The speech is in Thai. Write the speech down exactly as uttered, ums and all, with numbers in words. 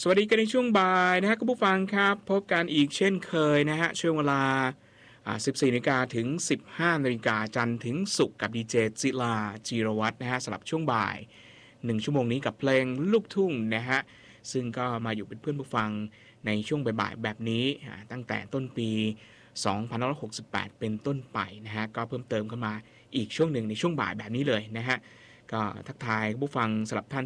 สวัสดีกันในช่วงบ่ายนะฮะคุณผู้ฟังครับพบกันอีกเช่นเคยนะฮะช่วงเวลาอ่าสิบสี่นาฬิกาถึงสิบห้านาฬิกาจันทร์ถึงศุกร์กับดีเจจิลาจีรวัฒน์นะฮะสำหรับช่วงบ่ายหนึ่งชั่วโมงนี้กับเพลงลูกทุ่งนะฮะซึ่งก็มาอยู่เป็นเพื่อนผู้ฟังในช่วงบ่ายๆแบบนี้อ่าตั้งแต่ต้นปีสองพันห้าร้อยหกสิบแปดเป็นต้นไปนะฮะก็เพิ่มเติมเข้ามาอีกช่วงหนึ่งในช่วงบ่ายแบบนี้เลยนะฮะก็ทักทายผู้ฟังสำหรับท่าน